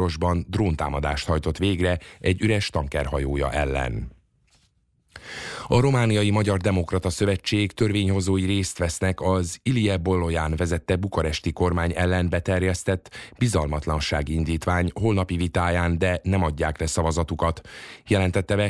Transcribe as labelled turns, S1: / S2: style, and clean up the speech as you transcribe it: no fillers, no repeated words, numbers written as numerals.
S1: Ferencvárosban dróntámadást hajtott végre egy üres tankerhajója ellen. A Romániai Magyar Demokrata Szövetség törvényhozói részt vesznek az Ilie Bolojan vezette bukaresti kormány ellen beterjesztett bizalmatlansági indítvány holnapi vitáján, de nem adják le szavazatukat, jelentette be